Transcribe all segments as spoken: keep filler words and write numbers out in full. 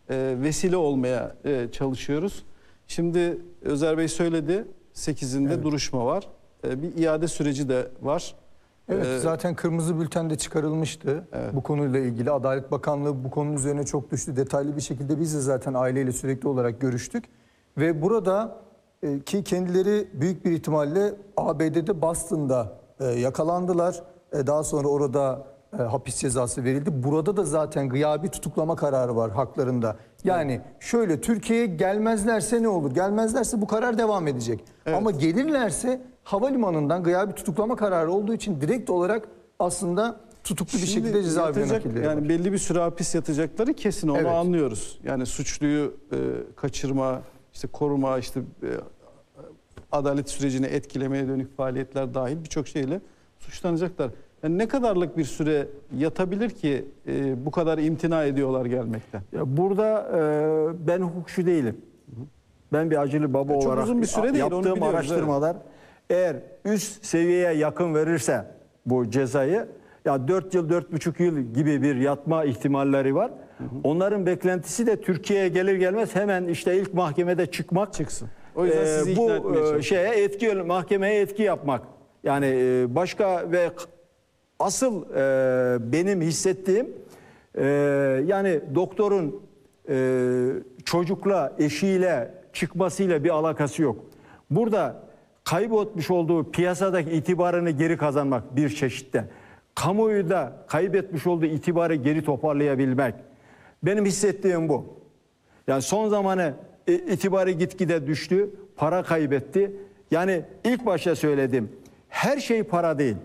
e, vesile olmaya e, çalışıyoruz. Şimdi Özer Bey söyledi, sekizinde Evet. duruşma var. E, bir iade süreci de var. Evet, Ee, zaten kırmızı bülten de çıkarılmıştı. Evet. Bu konuyla ilgili Adalet Bakanlığı bu konunun üzerine çok düştü. Detaylı bir şekilde biz de zaten aileyle sürekli olarak görüştük. Ve burada e, ki kendileri büyük bir ihtimalle A B D'de Boston'da e, yakalandılar. E, daha sonra orada e, hapis cezası verildi. Burada da zaten gıyabi tutuklama kararı var haklarında. Yani şöyle, Türkiye'ye gelmezlerse ne olur? Gelmezlerse bu karar devam edecek. Evet. Ama gelirlerse havalimanından gıyabi tutuklama kararı olduğu için direkt olarak aslında tutuklu bir Şimdi şekilde cezaevine yatacak, nakilleri yani var. belli bir süre hapis yatacakları kesin, onu Evet. anlıyoruz. Yani suçluyu e, kaçırma, işte koruma, işte e, adalet sürecini etkilemeye dönük faaliyetler dahil birçok şeyle suçlanacaklar. Yani ne kadarlık bir süre yatabilir ki e, bu kadar imtina ediyorlar gelmekten? Ya burada e, ben hukukçu değilim. Ben bir acılı baba Çok olarak uzun bir süre değil, onu yaptığım biliyoruz, araştırmalar eğer üst seviyeye yakın verirse bu cezayı, ya dört yıl dört buçuk yıl gibi bir yatma ihtimalleri var. Hı hı. Onların beklentisi de Türkiye'ye gelir gelmez hemen işte ilk mahkemede çıkmak. Çıksın. O yüzden sizi e, ikna etmeye bu e, çalışıyorum. şeye etki, mahkemeye etki yapmak. Yani e, başka ve asıl e, benim hissettiğim e, yani doktorun e, çocukla, eşiyle çıkmasıyla bir alakası yok. Burada kaybetmiş olduğu piyasadaki itibarını geri kazanmak bir çeşitte. Kamuoyu da kaybetmiş olduğu itibarı geri toparlayabilmek. Benim hissettiğim bu. Yani son zamanı e, itibarı gitgide düştü, para kaybetti. Yani ilk başta söyledim, her şey para değil.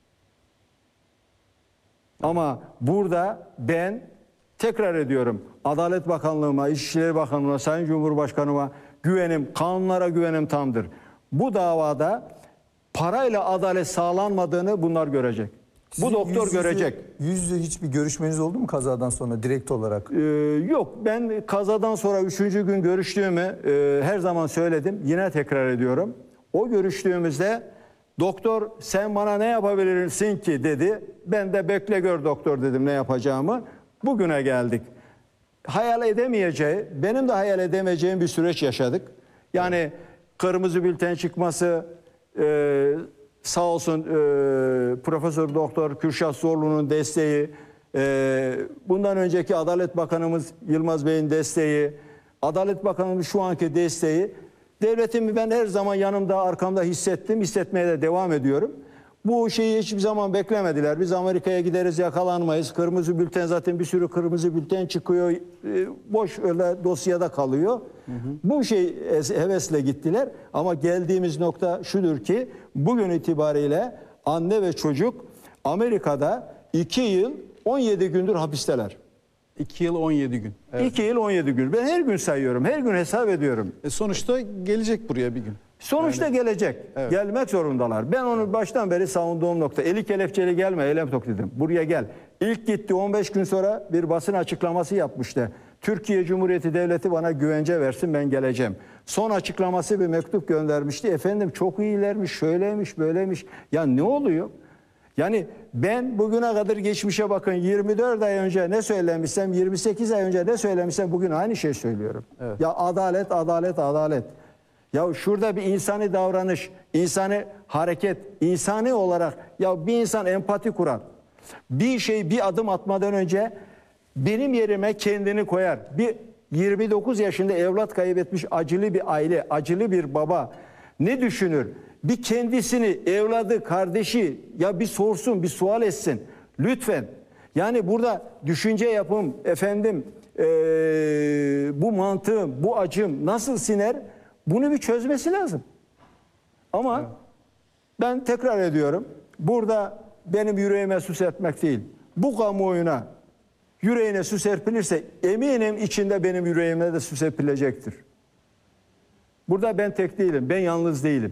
Ama burada ben tekrar ediyorum, Adalet Bakanlığı'ma, İçişleri Bakanlığı'na, Sayın Cumhurbaşkanı'ma güvenim, kanunlara güvenim tamdır. Bu davada parayla adalet sağlanmadığını bunlar görecek. Sizin Bu doktor yüz yüze, görecek. Yüz yüze hiçbir görüşmeniz oldu mu kazadan sonra direkt olarak? Ee, yok, ben kazadan sonra üçüncü gün görüştüğümü e, her zaman söyledim. Yine tekrar ediyorum. O görüştüğümüzde doktor sen bana ne yapabilirsin ki dedi. Ben de bekle gör doktor dedim ne yapacağımı. Bugüne geldik. Hayal edemeyeceği, benim de hayal edemeyeceğim bir süreç yaşadık. Yani kırmızı bülten çıkması, e, sağ olsun e, Profesör Doktor Kürşat Zorlu'nun desteği, e, bundan önceki Adalet Bakanımız Yılmaz Bey'in desteği, Adalet Bakanımız şu anki desteği, devletimi ben her zaman yanımda, arkamda hissettim, hissetmeye de devam ediyorum. Bu şeyi hiçbir zaman beklemediler. Biz Amerika'ya gideriz, yakalanmayız. Kırmızı bülten, zaten bir sürü kırmızı bülten çıkıyor. Boş öyle dosyada kalıyor. Hı hı. Bu şey hevesle gittiler. Ama geldiğimiz nokta şudur ki bugün itibariyle anne ve çocuk Amerika'da iki yıl on yedi gündür hapisteler. iki yıl on yedi gün. Evet. iki yıl on yedi gün. Ben her gün sayıyorum. Her gün hesap ediyorum. E sonuçta gelecek buraya bir gün. Sonuçta yani, gelecek. Evet. Gelmek zorundalar. Ben onu baştan beri savunduğum nokta. Eli kelepçeli gelme, elem tok dedim. Buraya gel. İlk gitti, on beş gün sonra bir basın açıklaması yapmıştı. Türkiye Cumhuriyeti Devleti bana güvence versin, ben geleceğim. Son açıklaması bir mektup göndermişti. Efendim çok iyilermiş, şöyleymiş, böyleymiş. Ya ne oluyor? Yani ben bugüne kadar geçmişe bakın, yirmi dört ay önce ne söylemişsem, yirmi sekiz ay önce ne söylemişsem bugün aynı şey söylüyorum. Evet. Ya adalet, adalet, adalet. Ya şurada bir insani davranış, insani hareket, insani olarak ya bir insan empati kurar. Bir şey bir adım atmadan önce benim yerime kendini koyar. Bir yirmi dokuz yaşında evlat kaybetmiş acılı bir aile, acılı bir baba ne düşünür? Bir kendisini, evladı, kardeşi ya bir sorsun, bir sual etsin. Lütfen. Yani burada düşünce yapım, efendim ee, bu mantığım, bu acım nasıl siner? Bunu bir çözmesi lazım. Ama evet, ben tekrar ediyorum. Burada benim yüreğime su serpmek değil. Bu kamuoyuna yüreğine su serpilirse eminim içinde benim yüreğime de su serpilecektir. Burada ben tek değilim. Ben yalnız değilim.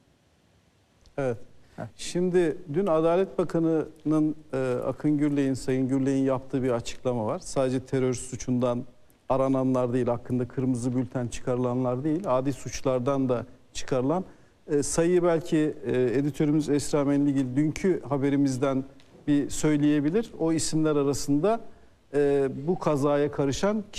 Evet. Şimdi dün Adalet Bakanı'nın e, Akın Gürley'in, Sayın Gürley'in yaptığı bir açıklama var. Sadece terör suçundan arananlar değil, hakkında kırmızı bülten çıkarılanlar değil, adi suçlardan da çıkarılan e, sayıyı belki e, editörümüz Esra Menligil dünkü haberimizden bir söyleyebilir. O isimler arasında e, bu kazaya karışan